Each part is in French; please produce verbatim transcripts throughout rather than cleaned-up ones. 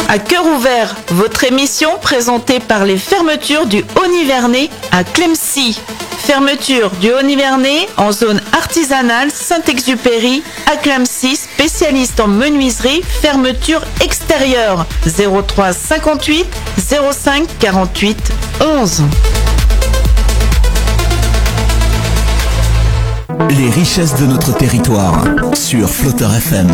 À cœur ouvert, votre émission présentée par les fermetures du Haut-Nivernais à Clemcy. Fermeture du Haut-Nivernais en zone artisanale Saint-Exupéry à Clemcy, spécialiste en menuiserie, fermeture extérieure. zéro trois cinquante-huit zéro cinq quarante-huit onze. Les richesses de notre territoire sur Flotteur F M.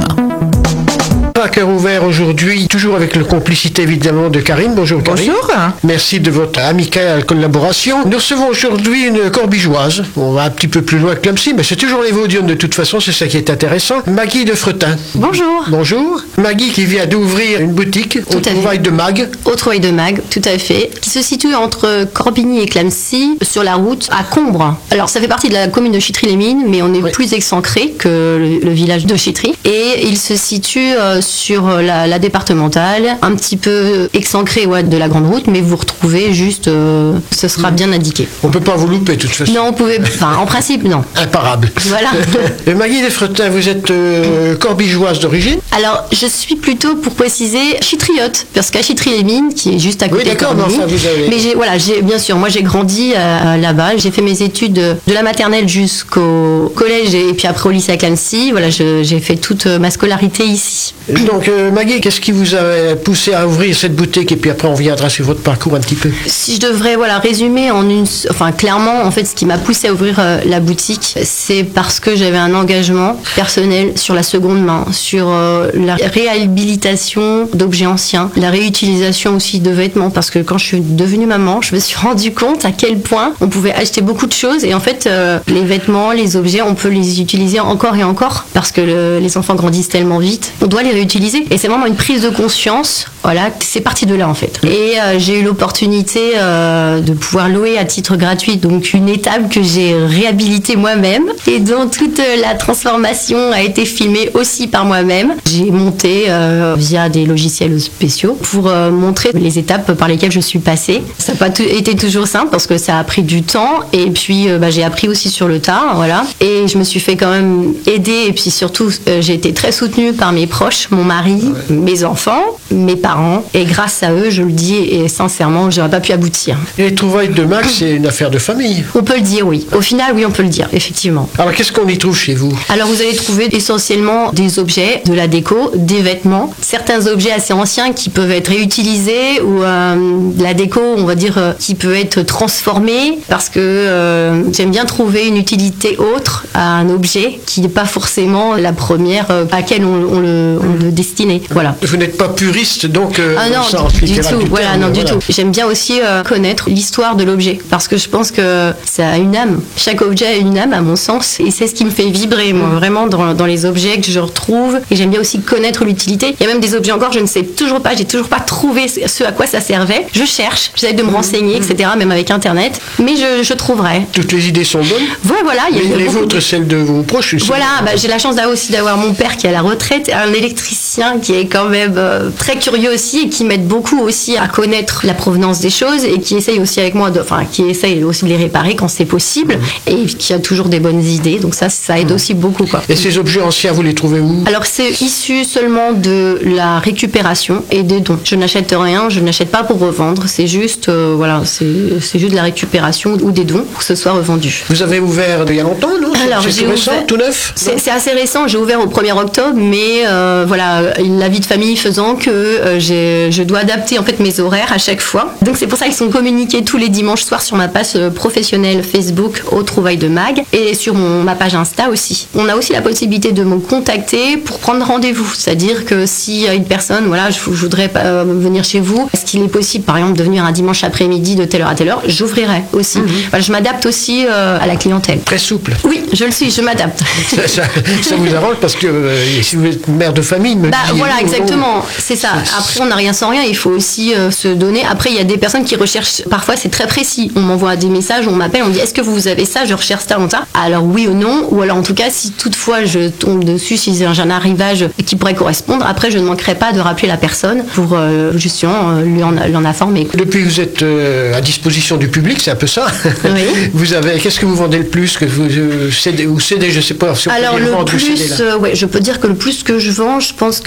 À cœur ouvert aujourd'hui, toujours avec la complicité évidemment de Karine. Bonjour Karine. Bonjour. Merci de votre amicale collaboration. Nous recevons aujourd'hui une corbigeoise. On va un petit peu plus loin que Clemcy, mais c'est toujours les Vaudiennes de toute façon, c'est ça qui est intéressant. Maggie de Fretin. Bonjour. Bonjour. Maggie qui vient d'ouvrir une boutique au trouvailles de Mag. Au trouvailles de Mag, tout à fait. Qui se situe entre Corbigny et Clemcy, sur la route à Combre. Alors ça fait partie de la commune de Chitry-les-Mines, mais on est oui. plus excentré que le, le village de Chitry. Et il se situe euh, sur la, la départementale, un petit peu excentré ouais, de la grande route, mais vous retrouvez juste, euh, ce sera bien indiqué. On peut pas vous louper de toute façon. Non, on pouvait, enfin en principe non. Imparable. Voilà. Maggie Desfretins, vous êtes euh, corbigeoise d'origine? Alors je suis plutôt, pour préciser, chytriote, parce qu'à Chitry-les-Mines, qui est juste à côté oui, de Corbigny. Mais, enfin, vous avez... mais j'ai, voilà, j'ai, bien sûr, moi j'ai grandi euh, là-bas, j'ai fait mes études de, de la maternelle jusqu'au collège et puis après au lycée à Clemcy. Voilà, je, j'ai fait toute ma scolarité ici. Donc euh, Maggie, qu'est-ce qui vous a poussé à ouvrir cette boutique et puis après on reviendra sur votre parcours un petit peu. Si je devrais voilà résumer en une, enfin clairement en fait ce qui m'a poussé à ouvrir euh, la boutique, c'est parce que j'avais un engagement personnel sur la seconde main, sur euh, la réhabilitation d'objets anciens, la réutilisation aussi de vêtements, parce que quand je suis devenue maman, je me suis rendu compte à quel point on pouvait acheter beaucoup de choses et en fait euh, les vêtements, les objets, on peut les utiliser encore et encore parce que le, les enfants grandissent tellement vite, on doit les réutiliser et c'est vraiment une prise de conscience, voilà, c'est parti de là en fait. Et euh, j'ai eu l'opportunité euh, de pouvoir louer à titre gratuit, donc une étable que j'ai réhabilitée moi-même et dont toute la transformation a été filmée aussi par moi-même. J'ai monté euh, via des logiciels spéciaux pour euh, montrer les étapes par lesquelles je suis passée. Ça n'a pas t- été toujours simple parce que ça a pris du temps et puis euh, bah, j'ai appris aussi sur le tas, voilà. Et je me suis fait quand même aider et puis surtout euh, j'ai été très soutenue par mes proches, mon mari, ouais. mes enfants, mes parents et grâce à eux, je le dis et sincèrement, j'aurais pas pu aboutir. Et les trouvailles de Mag, c'est une affaire de famille. On peut le dire, oui. Au final, oui, on peut le dire, effectivement. Alors, qu'est-ce qu'on y trouve chez vous? Alors, vous allez trouver essentiellement des objets, de la déco, des vêtements, certains objets assez anciens qui peuvent être réutilisés ou euh, de la déco, on va dire, euh, qui peut être transformée parce que euh, j'aime bien trouver une utilité autre à un objet qui n'est pas forcément la première euh, à laquelle on, on, le, on le destinait. Voilà. Vous n'êtes pas puriste, donc euh, ah non, sens du, du tout. Du voilà, terme, non, voilà. du tout. J'aime bien aussi euh, connaître l'histoire de l'objet parce que je pense que ça a une âme. Chaque objet a une âme, à mon sens, et c'est ce qui me fait vibrer, moi, vraiment dans, dans les objets que je retrouve. Et j'aime bien aussi connaître l'utilité. Il y a même des objets encore, je ne sais toujours pas, j'ai toujours pas trouvé ce à quoi ça servait. Je cherche, j'essaie de me renseigner, et cetera, même avec Internet, mais je, je trouverai. Toutes les idées sont bonnes. Ouais, voilà. Il y a, mais il y a les beaucoup... vôtres, celles de vos proches. Voilà, bah, j'ai la chance d'avoir aussi d'avoir mon père qui est à la retraite, un électricien qui est quand même euh, très curieux aussi et qui m'aide beaucoup aussi à connaître la provenance des choses et qui essaye aussi avec moi, de, enfin qui essaye aussi de les réparer quand c'est possible mmh. et qui a toujours des bonnes idées. Donc ça, ça aide mmh. aussi beaucoup, quoi. Et ces objets anciens, vous les trouvez où? Alors c'est issu seulement de la récupération et des dons. Je n'achète rien, je n'achète pas pour revendre. C'est juste, euh, voilà, c'est, c'est juste de la récupération ou des dons pour que ce soit revendu. Vous avez ouvert il y a longtemps, non? Alors, c'est tout récent, ouvert... tout neuf? C'est, c'est assez récent. J'ai ouvert au premier octobre, mais euh, voilà, la vie de famille faisant que euh, j'ai, je dois adapter en fait mes horaires à chaque fois. Donc c'est pour ça qu'ils sont communiqués tous les dimanches soirs sur ma page professionnelle Facebook au Trouvailles de Mag et sur mon, ma page Insta aussi. On a aussi la possibilité de me contacter pour prendre rendez-vous. C'est-à-dire que s'il y a une personne, voilà, je, je voudrais euh, venir chez vous, est-ce qu'il est possible par exemple de venir un dimanche après-midi de telle heure à telle heure? J'ouvrirai aussi. Mmh. Voilà, je m'adapte aussi euh, à la clientèle. Très souple. Oui, je le suis, je m'adapte. ça, ça, ça vous arrange parce que euh, si vous êtes mère de famille, me bah dit, voilà, oh, exactement, oh, c'est ça. Après, on n'a rien sans rien, il faut aussi euh, se donner. Après, il y a des personnes qui recherchent, parfois c'est très précis. On m'envoie des messages, on m'appelle, on me dit est-ce que vous avez ça, je recherche ça, ça. Alors oui ou non, ou alors en tout cas, si toutefois je tombe dessus, si j'ai un arrivage qui pourrait correspondre, après je ne manquerai pas de rappeler la personne pour euh, justement euh, lui, en, lui en informer. Depuis vous êtes euh, à disposition du public, c'est un peu ça. Oui. Vous avez, qu'est-ce que vous vendez le plus que vous euh, cédez ou cédez, je sais pas. Si alors le vendre, plus, euh, ouais, je peux dire que le plus que je vends, je pense que